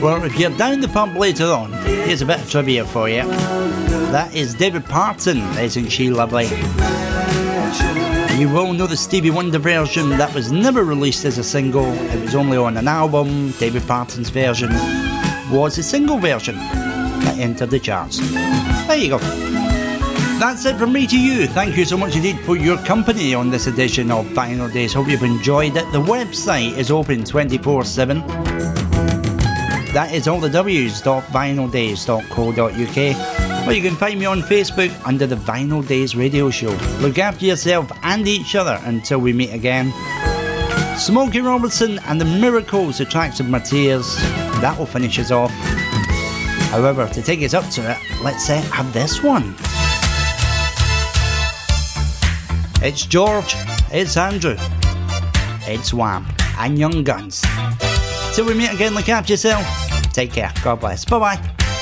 Well, if you're down the pub later on, here's a bit of trivia for you. That is David Parton, Isn't She Lovely? You will know the Stevie Wonder version that was never released as a single. It was only on an album. David Parton's version was a single version that entered the charts. There you go. That's it from me to you. Thank you so much indeed for your company on this edition of Vinyl Days. Hope you've enjoyed it. The website is open 24/7. That is all the w's.vinyldays.co.uk. Or you can find me on Facebook under the Vinyl Days Radio Show. Look after yourself and each other until we meet again. Smokey Robinson and the Miracles, the Tracks of My Tears. That will finish us off. However, to take us up to it, let's have this one. It's George, it's Andrew, it's Wham and Young Guns. Till we meet again, look after yourself. Take care. God bless. Bye-bye.